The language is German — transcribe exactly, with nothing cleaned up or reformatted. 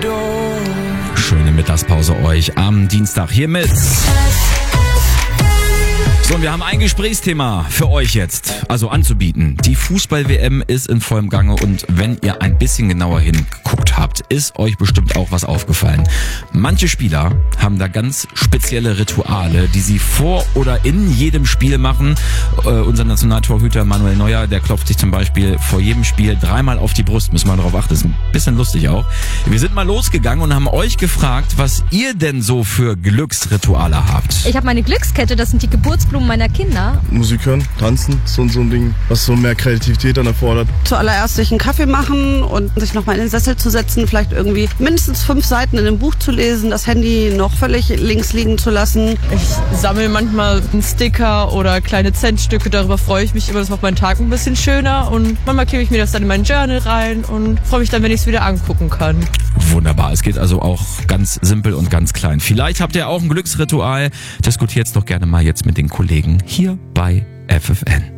Schöne Mittagspause euch am Dienstag hiermit. So, und wir haben ein Gesprächsthema für euch jetzt, also anzubieten. Die Fußball-W M ist in vollem Gange und wenn ihr ein bisschen genauer hingeguckt habt, ist euch bestimmt auch was aufgefallen. Manche Spieler haben da ganz spezielle Rituale, die sie vor oder in jedem Spiel machen. Äh, unser Nationaltorhüter Manuel Neuer, der klopft sich zum Beispiel vor jedem Spiel dreimal auf die Brust. Müssen wir darauf achten, ist ein bisschen lustig auch. Wir sind mal losgegangen und haben euch gefragt, was ihr denn so für Glücksrituale habt. Ich habe meine Glückskette, das sind die Geburtsblumen meiner Kinder. Musik hören, tanzen, so, so ein Ding, was so mehr Kreativität dann erfordert. Zuallererst sich einen Kaffee machen und sich nochmal in den Sessel zu setzen, vielleicht irgendwie mindestens fünf Seiten in einem Buch zu lesen, das Handy noch völlig links liegen zu lassen. Ich sammle manchmal einen Sticker oder kleine Centstücke, darüber freue ich mich immer, das macht meinen Tag ein bisschen schöner und manchmal klebe ich mir das dann in mein Journal rein und freue mich dann, wenn ich es wieder angucken kann. Wunderbar, es geht also auch ganz simpel und ganz klein. Vielleicht habt ihr auch ein Glücksritual, diskutiert's doch gerne mal jetzt mit den Kollegen hier bei F F N.